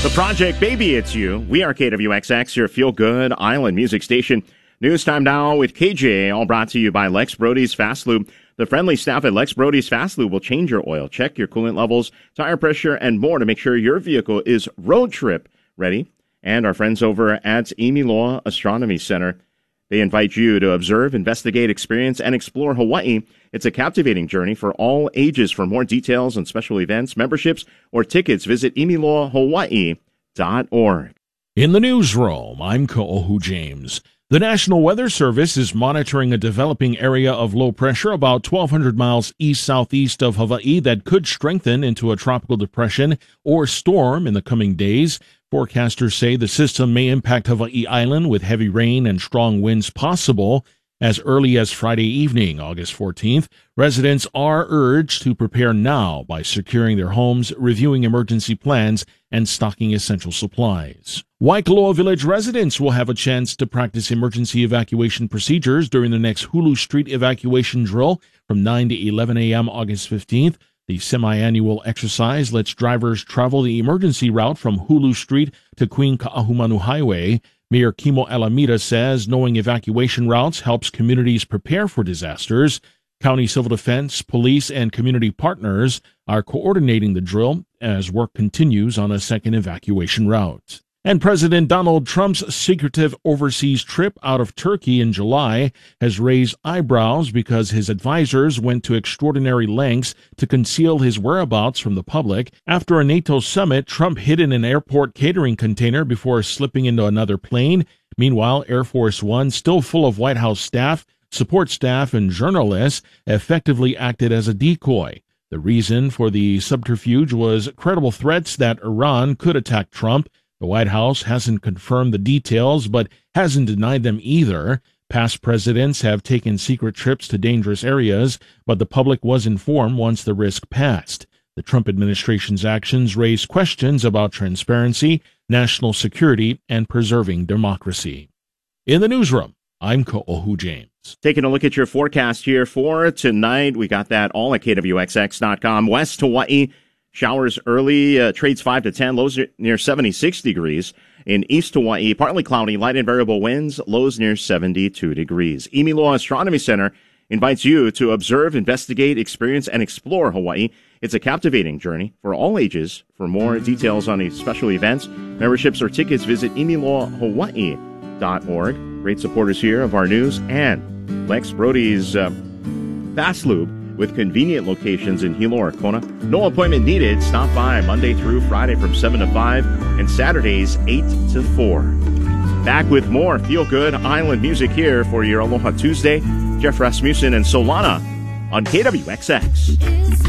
The Project Baby, it's you. We are KWXX, your feel-good island music station. News time now with KJ, all brought to you by Lex Brody's Fast Lube. The friendly staff at Lex Brody's Fast Lube will change your oil, check your coolant levels, tire pressure, and more to make sure your vehicle is road trip ready. And our friends over at Imiloa Astronomy Center, they invite you to observe, investigate, experience, and explore Hawaii. It's a captivating journey for all ages. For more details on special events, memberships, or tickets, visit imiloahawaii.org. In the newsroom, I'm Ko'ohu James. The National Weather Service is monitoring a developing area of low pressure about 1,200 miles east-southeast of Hawaii that could strengthen into a tropical depression or storm in the coming days. Forecasters say the system may impact Hawaii Island with heavy rain and strong winds possible as early as Friday evening, August 14th. Residents are urged to prepare now by securing their homes, reviewing emergency plans, and stocking essential supplies. Waikoloa Village residents will have a chance to practice emergency evacuation procedures during the next Hulu Street evacuation drill from 9 to 11 a.m. August 15th. The semi-annual exercise lets drivers travel the emergency route from Hulu Street to Queen Ka'ahumanu Highway. Mayor Kimo Alameda says knowing evacuation routes helps communities prepare for disasters. County Civil Defense, police, and community partners are coordinating the drill as work continues on a second evacuation route. And President Donald Trump's secretive overseas trip out of Turkey in July has raised eyebrows because his advisors went to extraordinary lengths to conceal his whereabouts from the public. After a NATO summit, Trump hid in an airport catering container before slipping into another plane. Meanwhile, Air Force One, still full of White House staff, support staff, and journalists, effectively acted as a decoy. The reason for the subterfuge was credible threats that Iran could attack Trump. The White House hasn't confirmed the details, but hasn't denied them either. Past presidents have taken secret trips to dangerous areas, but the public was informed once the risk passed. The Trump administration's actions raise questions about transparency, national security, and preserving democracy. In the newsroom, I'm Ko'ohu James. Taking a look at your forecast here for tonight. We got that all at KWXX.com. West Hawaii. Showers early, trades 5 to 10, lows near 76 degrees. In East Hawaii, partly cloudy, light and variable winds, lows near 72 degrees. Imiloa Astronomy Center invites you to observe, investigate, experience, and explore Hawaii. It's a captivating journey for all ages. For more details on these special events, memberships, or tickets, visit imiloahawaii.org. Great supporters here of our news and Lex Brody's Fast Lube, with convenient locations in Hilo or Kona. No appointment needed. Stop by Monday through Friday from 7 to 5 and Saturdays 8 to 4. Back with more feel-good island music here for your Aloha Tuesday. Jeff Rasmussen and Solana on KWXX.